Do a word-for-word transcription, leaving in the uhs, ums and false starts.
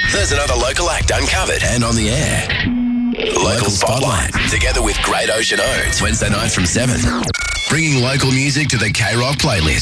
There's another local act uncovered and on the air. Local Spotlight, together with Great Ocean Oats, Wednesday nights from seven. Bringing local music to the K-Rock playlist.